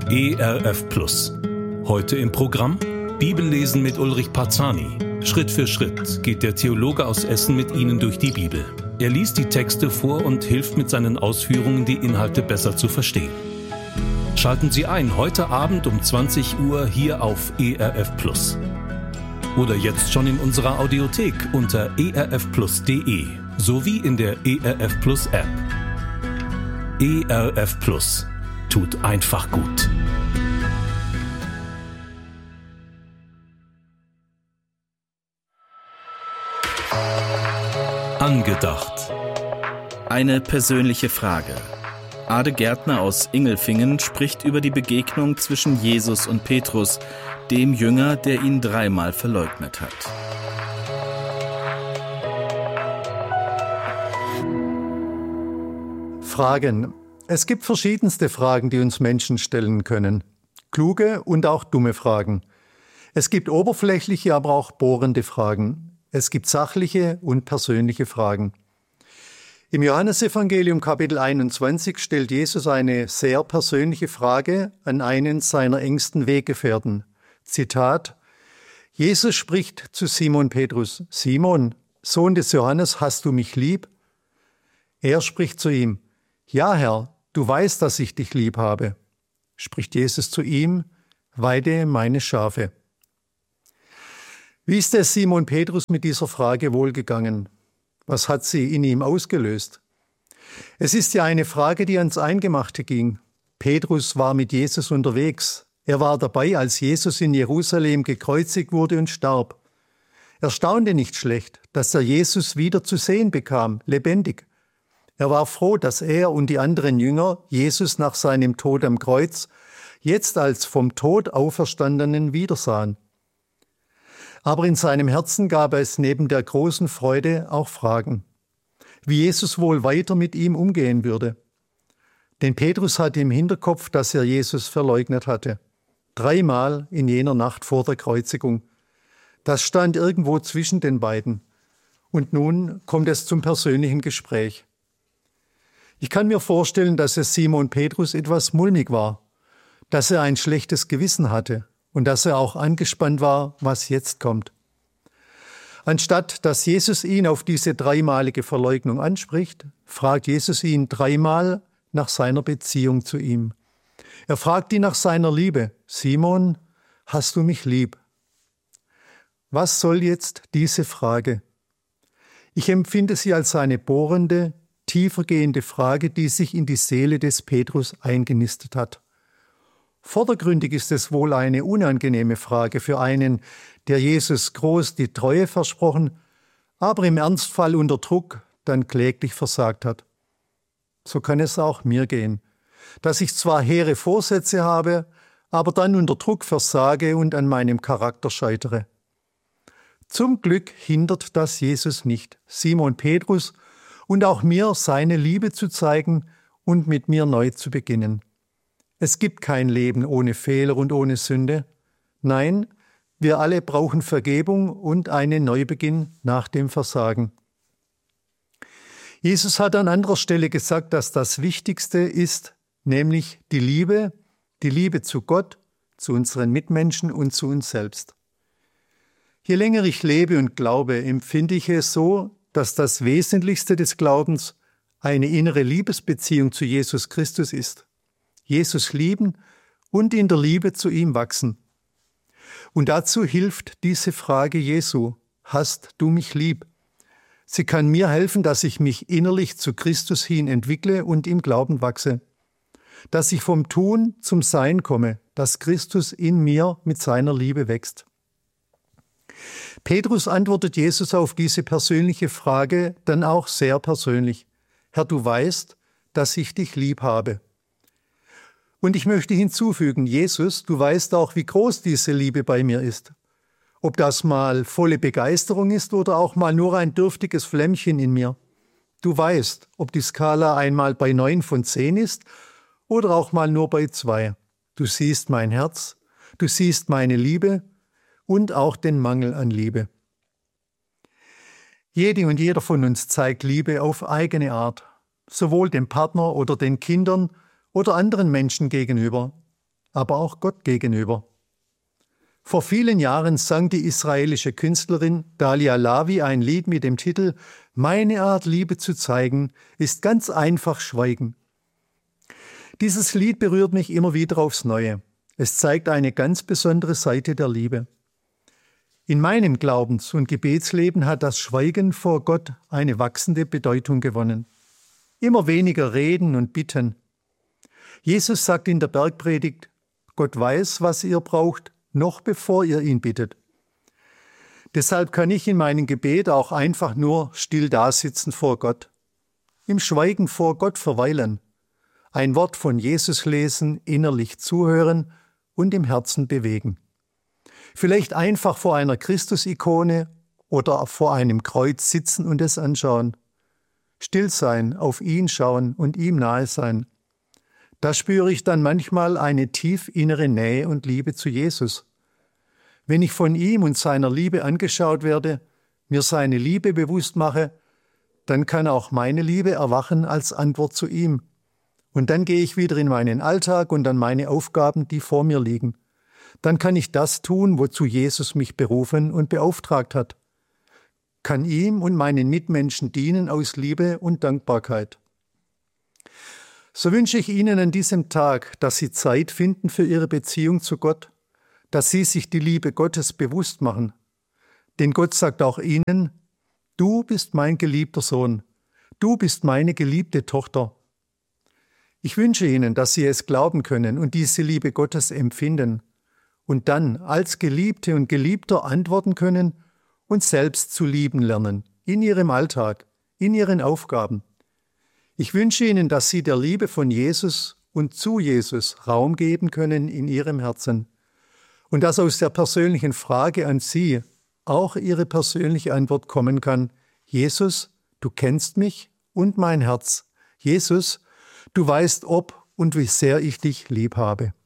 ERF Plus. Heute im Programm Bibellesen mit Ulrich Parzani. Schritt für Schritt geht der Theologe aus Essen mit Ihnen durch die Bibel. Er liest die Texte vor und hilft mit seinen Ausführungen, die Inhalte besser zu verstehen. Schalten Sie ein heute Abend um 20 Uhr hier auf ERF Plus. Oder jetzt schon in unserer Audiothek unter erfplus.de sowie in der ERF Plus App. ERF Plus tut einfach gut. Angedacht. Eine persönliche Frage. Ade Gärtner aus Ingelfingen spricht über die Begegnung zwischen Jesus und Petrus, dem Jünger, der ihn 3-mal verleugnet hat. Fragen. Es gibt verschiedenste Fragen, die uns Menschen stellen können. Kluge und auch dumme Fragen. Es gibt oberflächliche, aber auch bohrende Fragen. Es gibt sachliche und persönliche Fragen. Im Johannesevangelium Kapitel 21 stellt Jesus eine sehr persönliche Frage an einen seiner engsten Weggefährten. Zitat: Jesus spricht zu Simon Petrus: Simon, Sohn des Johannes, hast du mich lieb? Er spricht zu ihm: Ja, Herr, du weißt, dass ich dich lieb habe. Spricht Jesus zu ihm: Weide meine Schafe. Wie ist es Simon Petrus mit dieser Frage wohlgegangen? Was hat sie in ihm ausgelöst? Es ist ja eine Frage, die ans Eingemachte ging. Petrus war mit Jesus unterwegs. Er war dabei, als Jesus in Jerusalem gekreuzigt wurde und starb. Er staunte nicht schlecht, dass er Jesus wieder zu sehen bekam, lebendig. Er war froh, dass er und die anderen Jünger Jesus nach seinem Tod am Kreuz jetzt als vom Tod Auferstandenen wiedersahen. Aber in seinem Herzen gab es neben der großen Freude auch Fragen, wie Jesus wohl weiter mit ihm umgehen würde. Denn Petrus hatte im Hinterkopf, dass er Jesus verleugnet hatte. 3-mal in jener Nacht vor der Kreuzigung. Das stand irgendwo zwischen den beiden. Und nun kommt es zum persönlichen Gespräch. Ich kann mir vorstellen, dass es Simon Petrus etwas mulmig war, dass er ein schlechtes Gewissen hatte und dass er auch angespannt war, was jetzt kommt. Anstatt dass Jesus ihn auf diese 3-malige Verleugnung anspricht, fragt Jesus ihn 3-mal nach seiner Beziehung zu ihm. Er fragt ihn nach seiner Liebe. Simon, hast du mich lieb? Was soll jetzt diese Frage? Ich empfinde sie als eine bohrende, tiefergehende Frage, die sich in die Seele des Petrus eingenistet hat. Vordergründig ist es wohl eine unangenehme Frage für einen, der Jesus groß die Treue versprochen, aber im Ernstfall unter Druck dann kläglich versagt hat. So kann es auch mir gehen, dass ich zwar hehre Vorsätze habe, aber dann unter Druck versage und an meinem Charakter scheitere. Zum Glück hindert das Jesus nicht, Simon Petrus und auch mir seine Liebe zu zeigen und mit mir neu zu beginnen. Es gibt kein Leben ohne Fehler und ohne Sünde. Nein, wir alle brauchen Vergebung und einen Neubeginn nach dem Versagen. Jesus hat an anderer Stelle gesagt, dass das Wichtigste ist, nämlich die Liebe zu Gott, zu unseren Mitmenschen und zu uns selbst. Je länger ich lebe und glaube, empfinde ich es so, dass das Wesentlichste des Glaubens eine innere Liebesbeziehung zu Jesus Christus ist. Jesus lieben und in der Liebe zu ihm wachsen. Und dazu hilft diese Frage Jesu: Hast du mich lieb? Sie kann mir helfen, dass ich mich innerlich zu Christus hin entwickle und im Glauben wachse. Dass ich vom Tun zum Sein komme, dass Christus in mir mit seiner Liebe wächst. Petrus antwortet Jesus auf diese persönliche Frage dann auch sehr persönlich: Herr, du weißt, dass ich dich lieb habe. Und ich möchte hinzufügen: Jesus, du weißt auch, wie groß diese Liebe bei mir ist. Ob das mal volle Begeisterung ist oder auch mal nur ein dürftiges Flämmchen in mir. Du weißt, ob die Skala einmal bei 9 von 10 ist oder auch mal nur bei 2. Du siehst mein Herz, du siehst meine Liebe und auch den Mangel an Liebe. Jede und jeder von uns zeigt Liebe auf eigene Art, sowohl dem Partner oder den Kindern oder anderen Menschen gegenüber, aber auch Gott gegenüber. Vor vielen Jahren sang die israelische Künstlerin Dalia Lavi ein Lied mit dem Titel »Meine Art, Liebe zu zeigen, ist ganz einfach Schweigen«. Dieses Lied berührt mich immer wieder aufs Neue. Es zeigt eine ganz besondere Seite der Liebe. In meinem Glaubens- und Gebetsleben hat das Schweigen vor Gott eine wachsende Bedeutung gewonnen. Immer weniger reden und bitten. Jesus sagt in der Bergpredigt, Gott weiß, was ihr braucht, noch bevor ihr ihn bittet. Deshalb kann ich in meinem Gebet auch einfach nur still dasitzen vor Gott, im Schweigen vor Gott verweilen, ein Wort von Jesus lesen, innerlich zuhören und im Herzen bewegen. Vielleicht einfach vor einer Christus-Ikone oder vor einem Kreuz sitzen und es anschauen. Still sein, auf ihn schauen und ihm nahe sein. Da spüre ich dann manchmal eine tief innere Nähe und Liebe zu Jesus. Wenn ich von ihm und seiner Liebe angeschaut werde, mir seine Liebe bewusst mache, dann kann auch meine Liebe erwachen als Antwort zu ihm. Und dann gehe ich wieder in meinen Alltag und an meine Aufgaben, die vor mir liegen. Dann kann ich das tun, wozu Jesus mich berufen und beauftragt hat. Kann ihm und meinen Mitmenschen dienen aus Liebe und Dankbarkeit. So wünsche ich Ihnen an diesem Tag, dass Sie Zeit finden für Ihre Beziehung zu Gott, dass Sie sich die Liebe Gottes bewusst machen. Denn Gott sagt auch Ihnen, du bist mein geliebter Sohn, du bist meine geliebte Tochter. Ich wünsche Ihnen, dass Sie es glauben können und diese Liebe Gottes empfinden und dann als Geliebte und Geliebter antworten können und selbst zu lieben lernen, in Ihrem Alltag, in Ihren Aufgaben. Ich wünsche Ihnen, dass Sie der Liebe von Jesus und zu Jesus Raum geben können in Ihrem Herzen und dass aus der persönlichen Frage an Sie auch Ihre persönliche Antwort kommen kann. Jesus, du kennst mich und mein Herz. Jesus, du weißt, ob und wie sehr ich dich lieb habe.